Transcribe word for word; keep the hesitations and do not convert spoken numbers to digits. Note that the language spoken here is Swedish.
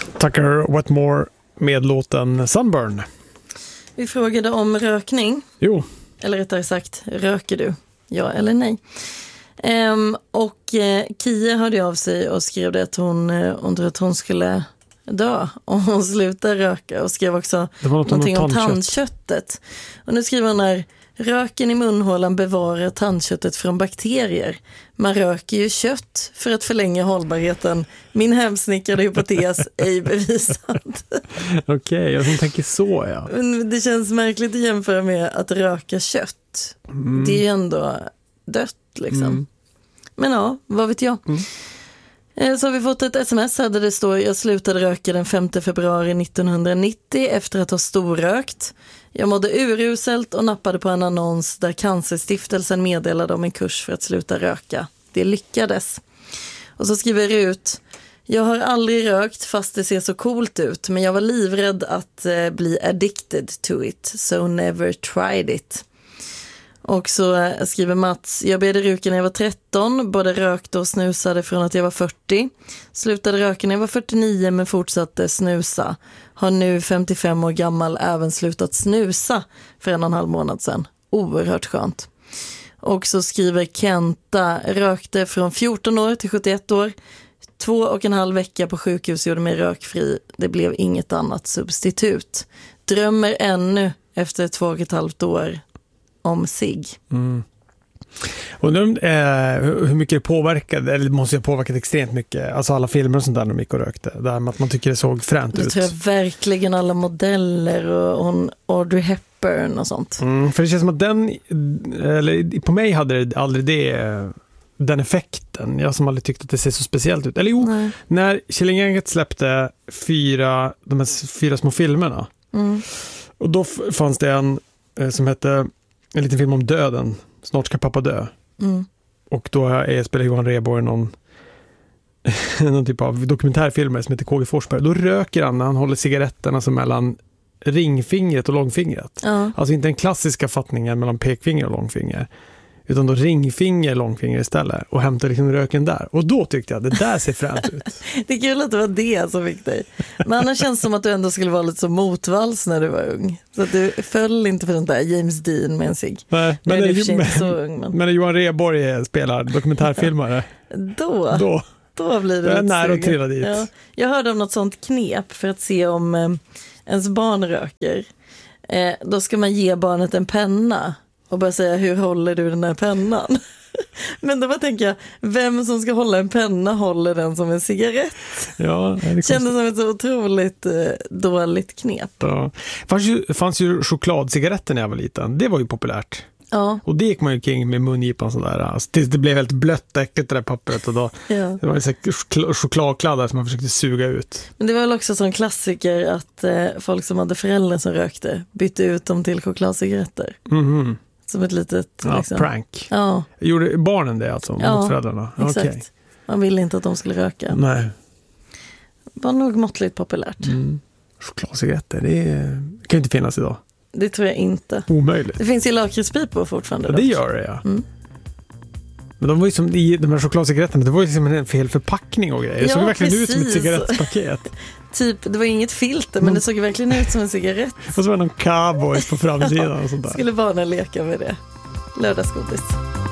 Tucker Wetmore med låten Sunburn. Vi frågade om rökning. Jo. Eller rättare sagt, röker du? Ja eller nej? Um, och uh, Kia hörde av sig och skrev det att hon, uh, hon trodde att hon skulle dö om hon slutar röka, och skrev också något någonting om tandkött. tandköttet. Och nu skriver hon här: röken i munhålan bevarar tandköttet från bakterier. Man röker ju kött för att förlänga hållbarheten. Min hemsnickrade hypotes ej bevisad. Okej, okay, jag som tänker så, ja. Det känns märkligt att jämföra med att röka kött. Mm. Det är ju ändå dött, liksom. Mm. Men ja, vad vet jag. Mm. Så har vi fått ett sms här där det står: jag slutade röka den femte februari nittonhundranittio efter att ha storrökt. Jag mådde uruselt och nappade på en annons där Cancerstiftelsen meddelade om en kurs för att sluta röka. Det lyckades. Och så skriver Rut: jag har aldrig rökt fast det ser så coolt ut, men jag var livrädd att eh, bli addicted to it, so never tried it. Och så eh, skriver Mats: jag började röka när jag var tretton, både rökte och snusade från att jag var fyrtio. Slutade röka när jag var fyrtionio men fortsatte snusa. Har nu femtiofem år gammal även slutat snusa för en och en halv månad sedan. Oerhört skönt. Och så skriver Kenta: rökte från fjorton år till sjuttioett år. Två och en halv vecka på sjukhus gjorde mig rökfri. Det blev inget annat substitut. Drömmer ännu efter två och ett halvt år om sig. Mm. Och nu, eh, hur mycket det påverkade, eller det måste ju ha påverkat extremt mycket, alltså alla filmer och sånt där när de gick och rökte, där med att man tycker det såg fränt ut. Det tror jag verkligen, alla modeller och hon, Audrey Hepburn och sånt. Mm, för det känns som att den, eller på mig hade det aldrig det, den effekten. Jag som aldrig tyckte att det ser så speciellt ut. Eller jo, Nej. när Killinggänget släppte fyra, de här fyra små filmerna, mm. och då f- fanns det en eh, som hette en liten film om döden. Snart ska pappa dö. Mm. Och då är, spelar Johan Rheborg någon, någon typ av dokumentärfilmer som heter K G Forsberg. Då röker han när han håller cigaretten alltså mellan ringfingret och långfingret. Ja. Alltså inte den klassiska fattningen mellan pekfinger och långfinger. Utan då ringfinger, långfinger istället. Och hämtar liksom röken där. Och då tyckte jag, det där ser fränt ut. Det är kul att det var det som fick dig. Men annars känns det som att du ändå skulle vara lite så motvalls när du var ung. Så att du föll inte för den där James Dean med en sig. Nej, men är ju, inte så ung. Men, men när Johan Rheborg spelar dokumentärfilmare. då, då, då blir det lite nära att trilla dit. Ja, jag hörde om något sånt knep för att se om eh, ens barn röker. Eh, då ska man ge barnet en penna. Och bara säga, hur håller du den här pennan? Men då bara tänker jag, vem som ska hålla en penna håller den som en cigarett. Ja, det kändes som ett så otroligt eh, dåligt knep. Ja. Fanns ju, fanns ju chokladcigaretter när jag var liten. Det var ju populärt. Ja. Och det gick man ju kring med mungipan sådär. Alltså, tills det blev helt blött äckligt det där pappret. Och då, ja. Det var ju så ch- chokladkladdar som man försökte suga ut. Men det var väl också sån klassiker att eh, folk som hade föräldrar som rökte bytte ut dem till chokladcigaretter. Mhm. Som ett litet ja, liksom. prank. Ja. Gjorde barnen det alltså ja, mot föräldrarna? Exakt. Okay. Man ville inte att de skulle röka. Nej. Var nog måttligt populärt. Mm. Chokladcigaretter, det, är, det kan ju inte finnas idag. Det tror jag inte. Omöjligt. Det finns ju lakritspipor fortfarande. Ja, det gör det, ja. Mm. Men de var ju som i de här chokladcigaretterna, det var ju liksom en fel förpackning och grejer. Det ja, såg verkligen precis. Ut som ett cigarettpaket. Typ, det var inget filter, men det såg verkligen ut som en cigarett. Och så var det någon cowboys på framsidan och sånt där. Skulle barnen leka med det. Lördagsgodis.